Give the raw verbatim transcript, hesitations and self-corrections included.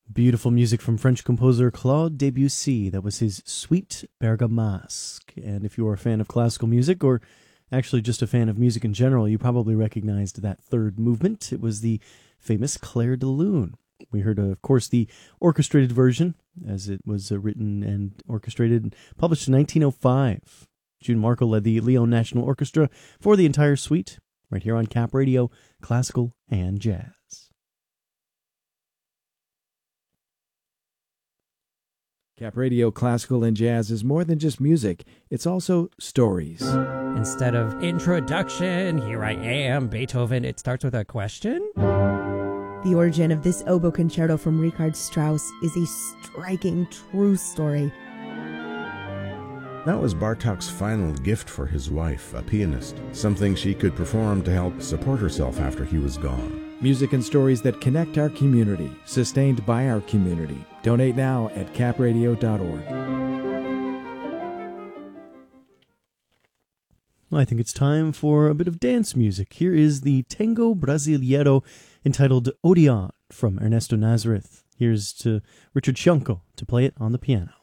Beautiful music from French composer Claude Debussy. That was his Suite Bergamasque. And if you are a fan of classical music, or actually just a fan of music in general, you probably recognized that third movement. It was the famous Clair de Lune. We heard, uh, of course, the orchestrated version, as it was uh, written and orchestrated and published in nineteen oh five. June Marco led the Lyon National Orchestra for the entire suite, right here on Cap Radio, Classical and Jazz. Cap Radio Classical and Jazz is more than just music, it's also stories. Instead of introduction, here I am, Beethoven, it starts with a question? The origin of this oboe concerto from Richard Strauss is a striking true story. That was Bartók's final gift for his wife, a pianist, something she could perform to help support herself after he was gone. Music and stories that connect our community, sustained by our community. Donate now at cap radio dot org. Well, I think it's time for a bit of dance music. Here is the Tango Brasileiro entitled Odeon from Ernesto Nazareth. Here's to Richard Shunko to play it on the piano.